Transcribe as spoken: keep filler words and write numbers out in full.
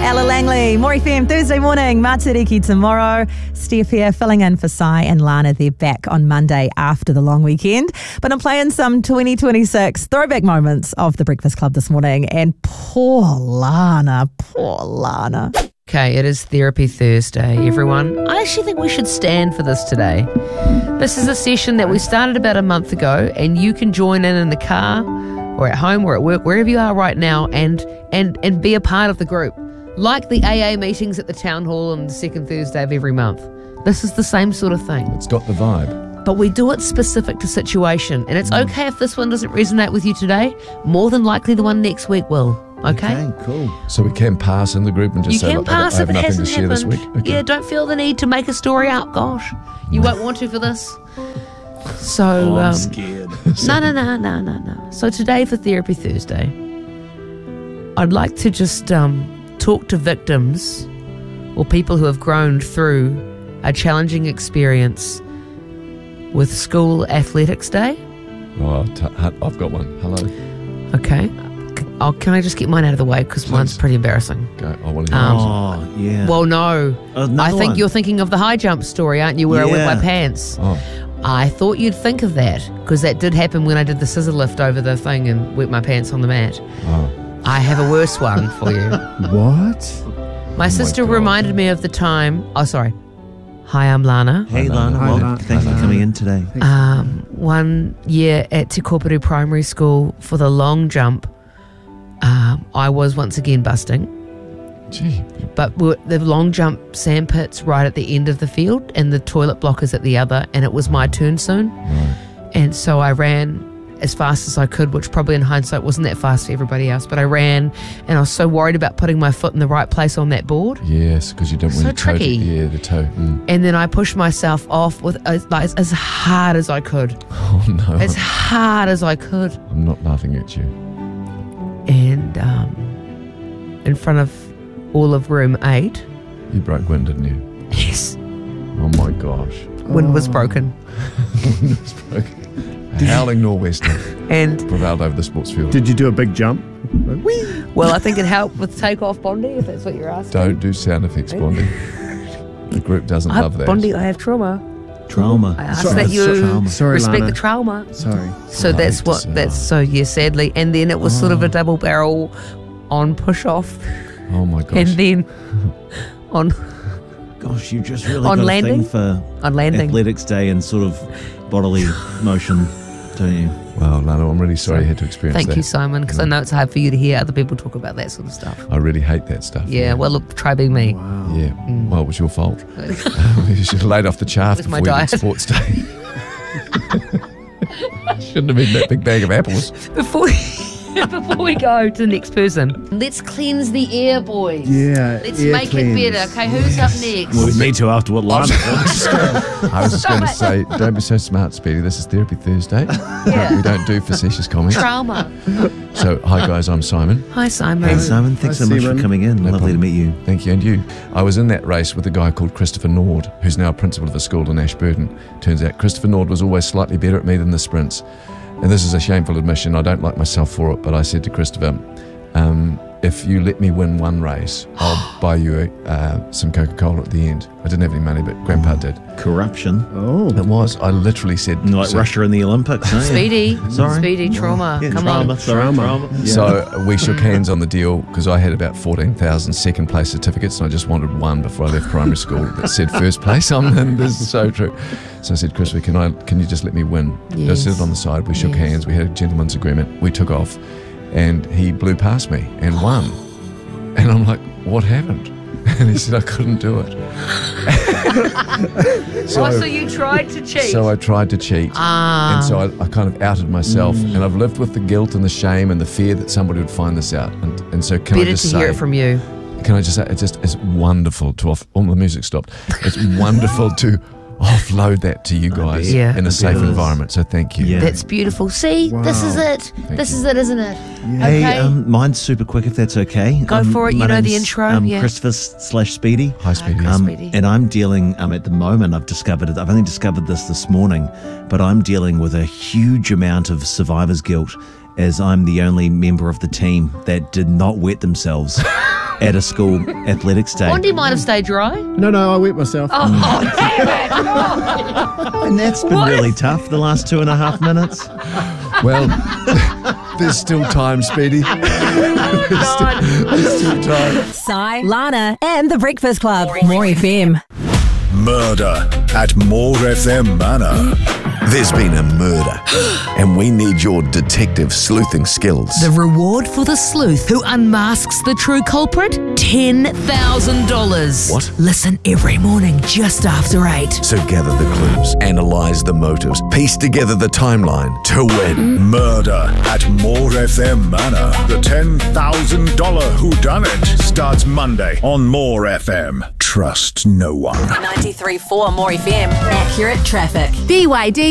Ella Langley, More F M, Thursday morning, Matariki tomorrow. Steph here filling in for Sai and Lana. They're back on Monday after the long weekend. But I'm playing some twenty twenty-six throwback moments of The Breakfast Club this morning. And poor Lana, poor Lana. Okay, it is Therapy Thursday, everyone. I actually think we should stand for this today. This is a session that we started about a month ago, and you can join in in the car or at home or at work, wherever you are right now, and and and be a part of the group. Like the A A meetings at the town hall on the second Thursday of every month. This is the same sort of thing. It's got the vibe. But we do it specific to situation. And it's okay if this one doesn't resonate with you today. More than likely the one next week will. Okay? Okay, cool. So we can pass in the group and just You say, can look, pass I, I if have it nothing to hasn't share happened. this week. Okay. Yeah, don't feel the need to make a story up. Gosh, you won't want to for this. So, Oh, I'm um, scared. no, no, no, no, no, no. So today for Therapy Thursday, I'd like to just um, talk to victims or people who have grown through a challenging experience with School Athletics Day. Oh, t- I've got one. Hello. Okay. Oh, can I just get mine out of the way because mine's pretty embarrassing. Go. I want to hear Um, it. Oh, yeah. Well, no. Another I think one. you're thinking of the high jump story, aren't you, where I wet Yeah. my pants? Oh, I thought you'd think of that because that did happen when I did the scissor lift over the thing and wet my pants on the mat. oh. I have a worse one for you. What? My sister God. reminded me of the time. Oh, sorry. Hi, I'm Lana. Hey, Hi, Lana. Lana. Well, Hi, Lana. thanks Hi, for Lana. coming in today. Um, one year at Te Koperu Primary School for the long jump, um, I was once again busting. Gee. But we were, the long jump sandpit's right at the end of the field and the toilet block is at the other, and it was my turn soon. Right. And so I ran as fast as I could, which probably in hindsight wasn't that fast for everybody else, but I ran and I was so worried about putting my foot in the right place on that board. Yes, because you don't So want your toe to- tricky. Yeah, the toe. Mm. And then I pushed myself off with as, like, as hard as I could, Oh, no. as hard as I could. I'm not laughing at you. And um, in front of all of room eight, You broke wind, didn't you? yes, Oh, my gosh. wind was broken. Wind was broken. A howling nor'wester And prevailed over the sports field. Did you do a big jump? Like, whee! well, I think it helped with takeoff, Bondi, if that's what you're asking. Don't do sound effects, Bondi. The group doesn't I, love that. Bondi, I have trauma. Trauma. I ask Sorry, that you trauma. Sorry, respect Lana. the trauma. Sorry. So I that's hate to what say that's that. so yeah, sadly. And then it was sort of a double barrel on push off, Oh, my gosh. and then on Gosh, you just really On got landing? a thing for on landing. Athletics Day and sort of bodily motion, don't you? Wow, Lana, I'm really sorry you had to experience Thank that. you, Simon, because I know it's hard for you to hear other people talk about that sort of stuff. I really hate that stuff. Yeah, well, look, try being me. Wow. Yeah, Mm. well, it was your fault. You should have laid off the chaff It was my before you diet. did sports day. Shouldn't have been that big bag of apples. Before before we go to the next person, let's cleanse the air, boys. Yeah. Let's air make cleanse. it better. Okay, who's up next? Well, me too after what Lana said. I was just Stop going to it. say, don't be so smart, Speedy. This is Therapy Thursday. Yeah. We don't do facetious comments. Trauma. So, hi guys, I'm Simon. Hi, Simon. Hey, Simon, thanks Hi, so much Simon. for coming in. No Lovely problem. to meet you. Thank you, and you. I was in that race with a guy called Christopher Nord, who's now principal of a school in Ashburton. Turns out Christopher Nord was always slightly better at me than the sprints. And this is a shameful admission. I don't like myself for it, but I said to Christopher, um, if you let me win one race, I'll buy you uh, some Coca-Cola at the end. I didn't have any money, but Grandpa did. Corruption. Oh. It was. I literally said... Like so, Russia in the Olympics, aren't you? Speedy. Sorry. Speedy trauma. Yeah, Come trauma. on. Sorry, Trauma. trauma. Yeah. So we shook hands on the deal because I had about fourteen thousand second place certificates and I just wanted one before I left primary school that said first place on them. This is so true. So I said, Christopher, can I? Can you just let me win? Yes. Just sit on the side. We shook Yes. hands. We had a gentleman's agreement. We took off and he blew past me and won. And I'm like, what happened? And he said, I couldn't do it. so, oh, so you tried to cheat. so I tried to cheat. ah. And so I, I kind of outed myself, and I've lived with the guilt and the shame and the fear that somebody would find this out. And, and so, can I Better just to say, hear it from you. can I just say, it's just it's wonderful to off. Oh, the music stopped. It's wonderful to offload that to you guys Yeah. in a safe Yes. environment. So thank you. Yeah. That's beautiful. See, this is Wow. it. Thank this you. is it, isn't it? Hey, Okay. um, mine's super quick if that's okay. Go um, for it, you my know the name's, intro, Um, yeah. Christopher slash Speedy. Hi, Speedy. Chris. Um, Speedy. and I'm dealing um, at the moment. I've discovered it. I've only discovered this this morning, but I'm dealing with a huge amount of survivor's guilt, as I'm the only member of the team that did not wet themselves at a school athletics day. Bondi might have stayed dry. No, no, I wet myself. Oh, damn it! And that's been What? really tough the last two and a half minutes. Well, there's still time, Speedy. there's, still, there's still time. Si, Lana, and The Breakfast Club. More F M. Murder at More F M Manor. There's been a murder, and we need your detective sleuthing skills. The reward for the sleuth who unmasks the true culprit? ten thousand dollars. What? Listen every morning just after eight. So gather the clues, analyze the motives, piece together the timeline to win. Murder at More F M Manor. The ten thousand dollars whodunit starts Monday on More F M. Trust no one. ninety-three point four More F M. Accurate traffic. B Y D